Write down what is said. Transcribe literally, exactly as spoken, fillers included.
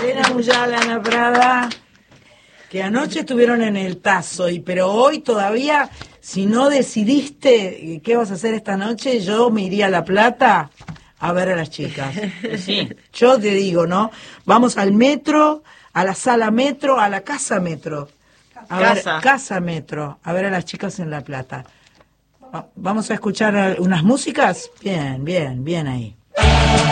Elena Muyala, Ana Prada, que anoche estuvieron en el Tazo, y pero hoy todavía, si no decidiste qué vas a hacer esta noche, yo me iría a La Plata a ver a las chicas. Sí. Yo te digo, ¿no? Vamos al metro, a la sala metro, a la casa metro. A Casa. ver, casa metro, a ver a las chicas en La Plata. Va- Vamos a escuchar unas músicas. Bien, bien, bien ahí.